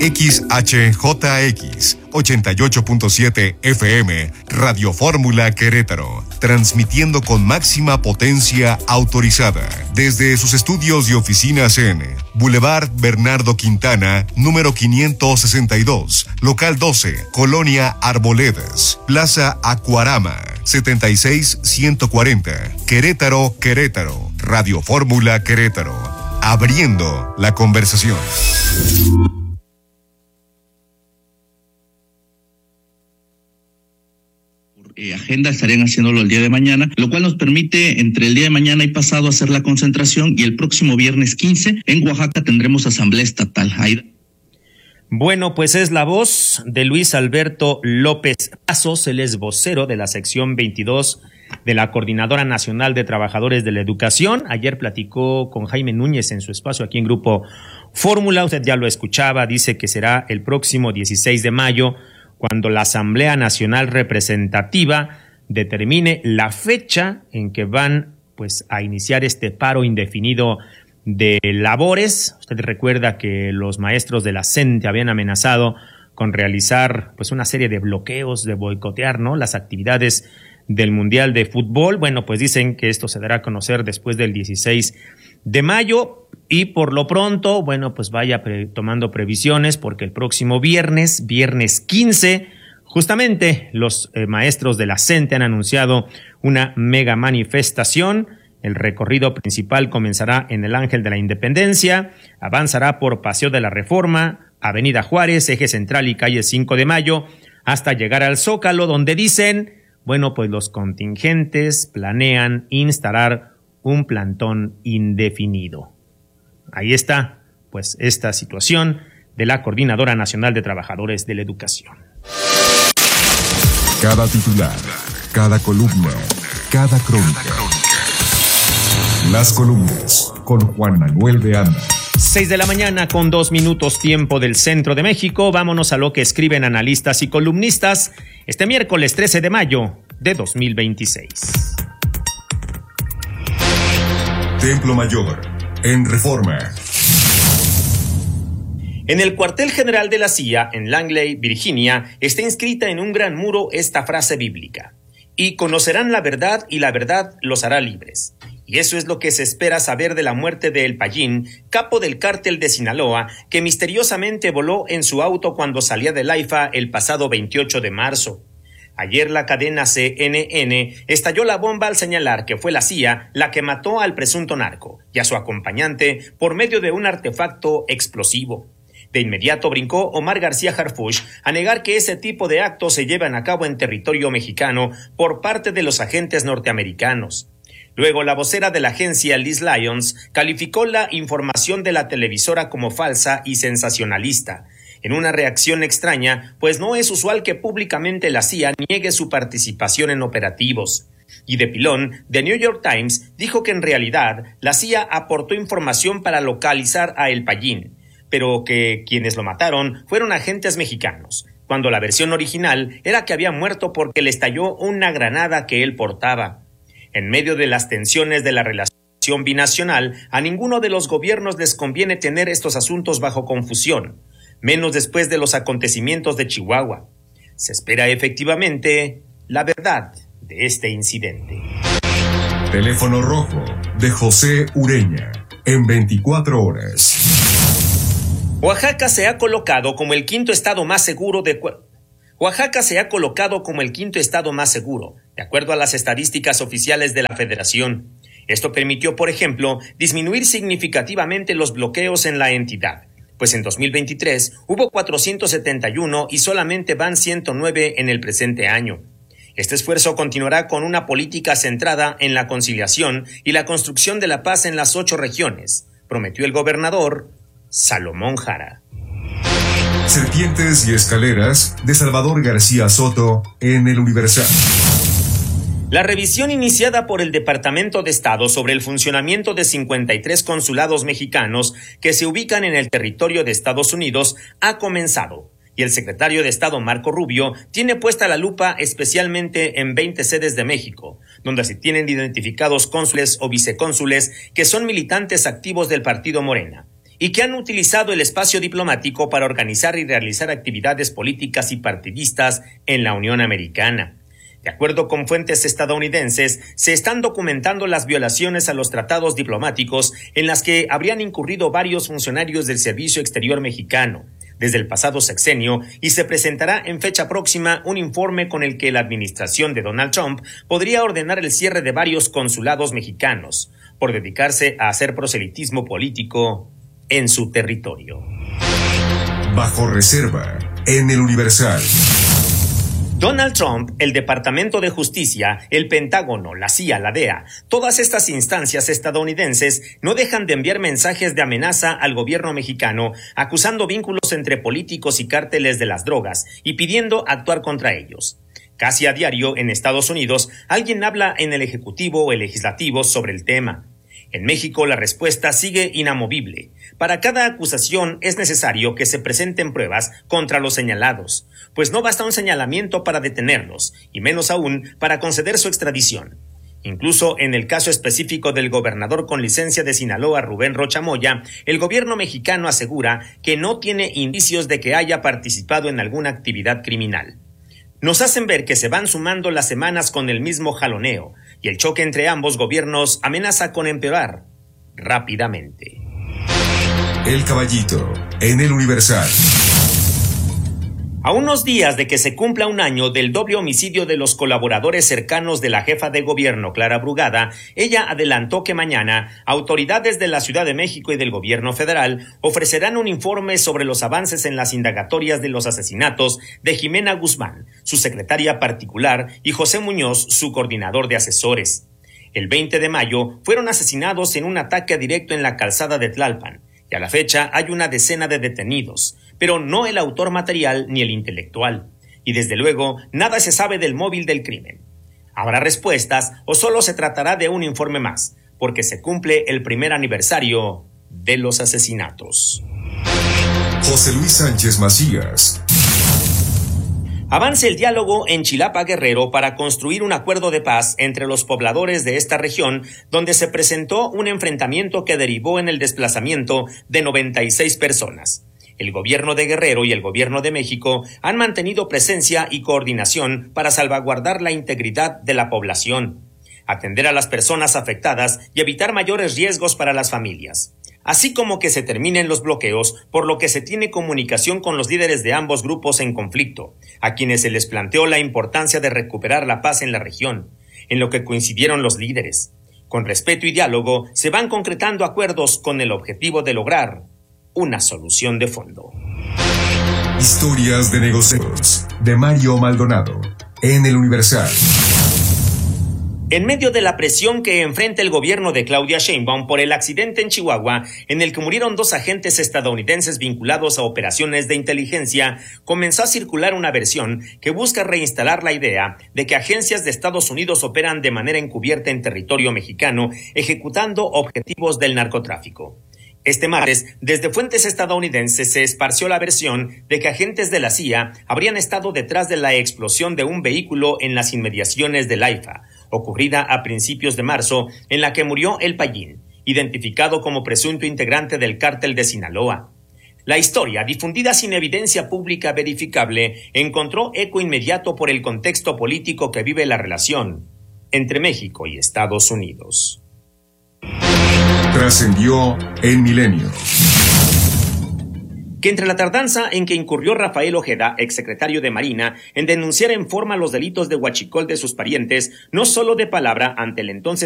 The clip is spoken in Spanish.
XHJX 88.7 FM, Radio Fórmula Querétaro, transmitiendo con máxima potencia autorizada desde sus estudios y oficinas en Boulevard Bernardo Quintana, número 562, local 12, Colonia Arboledas, Plaza Acuarama, 76140, Querétaro, Querétaro, Radio Fórmula Querétaro, abriendo la conversación. Agenda estarían haciéndolo el día de mañana, lo cual nos permite entre el día de mañana y pasado hacer la concentración, y el próximo viernes 15 en Oaxaca tendremos asamblea estatal. Bueno, pues es la voz de Luis Alberto López Pasos, él es vocero de la sección 22 de la Coordinadora Nacional de Trabajadores de la Educación. Ayer platicó con Jaime Núñez en su espacio aquí en Grupo Fórmula, usted ya lo escuchaba, dice que será el próximo 16 de mayo cuando la Asamblea Nacional Representativa determine la fecha en que van pues a iniciar este paro indefinido de labores. Usted recuerda que los maestros de la CENTE habían amenazado con realizar pues una serie de bloqueos, de boicotear, ¿no?, las actividades del Mundial de Fútbol. Bueno, pues dicen que esto se dará a conocer después del 16 de mayo. Y por lo pronto, bueno, pues vaya tomando previsiones, porque el próximo viernes 15, justamente los maestros de la CENTE han anunciado una mega manifestación. El recorrido principal comenzará en el Ángel de la Independencia, avanzará por Paseo de la Reforma, Avenida Juárez, Eje Central y Calle 5 de Mayo, hasta llegar al Zócalo, donde dicen, bueno, pues los contingentes planean instalar un plantón indefinido. Ahí está, pues, esta situación de la Coordinadora Nacional de Trabajadores de la Educación. Cada titular, cada columna, cada crónica. Las columnas con Juan Manuel de Anda. 6 de la mañana con 2 minutos tiempo del centro de México. Vámonos a lo que escriben analistas y columnistas este miércoles 13 de mayo de 2026. Templo Mayor, en Reforma. En el cuartel general de la CIA, en Langley, Virginia, está inscrita en un gran muro esta frase bíblica: y conocerán la verdad y la verdad los hará libres. Y eso es lo que se espera saber de la muerte de El Payín, capo del cártel de Sinaloa, que misteriosamente voló en su auto cuando salía del AIFA el pasado 28 de marzo. Ayer la cadena CNN estalló la bomba al señalar que fue la CIA la que mató al presunto narco y a su acompañante por medio de un artefacto explosivo. De inmediato brincó Omar García Harfuch a negar que ese tipo de actos se llevan a cabo en territorio mexicano por parte de los agentes norteamericanos. Luego, la vocera de la agencia, Liz Lyons, calificó la información de la televisora como falsa y sensacionalista, en una reacción extraña, pues no es usual que públicamente la CIA niegue su participación en operativos. Y de pilón, The New York Times dijo que en realidad la CIA aportó información para localizar a El Payín, pero que quienes lo mataron fueron agentes mexicanos, cuando la versión original era que había muerto porque le estalló una granada que él portaba. En medio de las tensiones de la relación binacional, a ninguno de los gobiernos les conviene tener estos asuntos bajo confusión, menos después de los acontecimientos de Chihuahua. Se espera efectivamente la verdad de este incidente. Teléfono rojo de José Ureña, en 24 horas. Oaxaca se ha colocado como el quinto estado más seguro de acuerdo a las estadísticas oficiales de la Federación. Esto permitió, por ejemplo, disminuir significativamente los bloqueos en la entidad, pues en 2023 hubo 471 y solamente van 109 en el presente año. Este esfuerzo continuará con una política centrada en la conciliación y la construcción de la paz en las 8 regiones, prometió el gobernador Salomón Jara. Serpientes y escaleras de Salvador García Soto en El Universal. La revisión iniciada por el Departamento de Estado sobre el funcionamiento de 53 consulados mexicanos que se ubican en el territorio de Estados Unidos ha comenzado, y el secretario de Estado Marco Rubio tiene puesta la lupa especialmente en 20 sedes de México, donde se tienen identificados cónsules o vicecónsules que son militantes activos del partido Morena, y que han utilizado el espacio diplomático para organizar y realizar actividades políticas y partidistas en la Unión Americana. De acuerdo con fuentes estadounidenses, se están documentando las violaciones a los tratados diplomáticos en las que habrían incurrido varios funcionarios del Servicio Exterior mexicano desde el pasado sexenio, y se presentará en fecha próxima un informe con el que la administración de Donald Trump podría ordenar el cierre de varios consulados mexicanos por dedicarse a hacer proselitismo político en su territorio. Bajo reserva en el Universal. Donald Trump, el Departamento de Justicia, el Pentágono, la CIA, la DEA, todas estas instancias estadounidenses no dejan de enviar mensajes de amenaza al gobierno mexicano, acusando vínculos entre políticos y cárteles de las drogas y pidiendo actuar contra ellos. Casi a diario en Estados Unidos, alguien habla en el Ejecutivo o el Legislativo sobre el tema. En México la respuesta sigue inamovible. Para cada acusación es necesario que se presenten pruebas contra los señalados, pues no basta un señalamiento para detenerlos, y menos aún para conceder su extradición. Incluso en el caso específico del gobernador con licencia de Sinaloa, Rubén Rocha Moya, el gobierno mexicano asegura que no tiene indicios de que haya participado en alguna actividad criminal. Nos hacen ver que se van sumando las semanas con el mismo jaloneo, y el choque entre ambos gobiernos amenaza con empeorar rápidamente. El Caballito, en el Universal. A unos días de que se cumpla un año del doble homicidio de los colaboradores cercanos de la jefa de gobierno, Clara Brugada, ella adelantó que mañana autoridades de la Ciudad de México y del gobierno federal ofrecerán un informe sobre los avances en las indagatorias de los asesinatos de Jimena Guzmán, su secretaria particular, y José Muñoz, su coordinador de asesores. El 20 de mayo fueron asesinados en un ataque directo en la calzada de Tlalpan, y a la fecha hay una decena de detenidos, pero no el autor material ni el intelectual. Y desde luego, nada se sabe del móvil del crimen. ¿Habrá respuestas o solo se tratará de un informe más? Porque se cumple el primer aniversario de los asesinatos. José Luis Sánchez Macías. Avance el diálogo en Chilapa, Guerrero, para construir un acuerdo de paz entre los pobladores de esta región, donde se presentó un enfrentamiento que derivó en el desplazamiento de 96 personas. El gobierno de Guerrero y el gobierno de México han mantenido presencia y coordinación para salvaguardar la integridad de la población, atender a las personas afectadas y evitar mayores riesgos para las familias, así como que se terminen los bloqueos, por lo que se tiene comunicación con los líderes de ambos grupos en conflicto, a quienes se les planteó la importancia de recuperar la paz en la región, en lo que coincidieron los líderes. Con respeto y diálogo se van concretando acuerdos con el objetivo de lograr una solución de fondo. Historias de negocios, de Mario Maldonado, en el Universal. En medio de la presión que enfrenta el gobierno de Claudia Sheinbaum por el accidente en Chihuahua, en el que murieron 2 agentes estadounidenses vinculados a operaciones de inteligencia, comenzó a circular una versión que busca reinstalar la idea de que agencias de Estados Unidos operan de manera encubierta en territorio mexicano, ejecutando objetivos del narcotráfico. Este martes, desde fuentes estadounidenses se esparció la versión de que agentes de la CIA habrían estado detrás de la explosión de un vehículo en las inmediaciones del AIFA, ocurrida a principios de marzo, en la que murió El Payín, identificado como presunto integrante del cártel de Sinaloa. La historia, difundida sin evidencia pública verificable, encontró eco inmediato por el contexto político que vive la relación entre México y Estados Unidos. Trascendió en Milenio. Que entre la tardanza en que incurrió Rafael Ojeda, exsecretario de Marina, en denunciar en forma los delitos de huachicol de sus parientes, no solo de palabra ante el entonces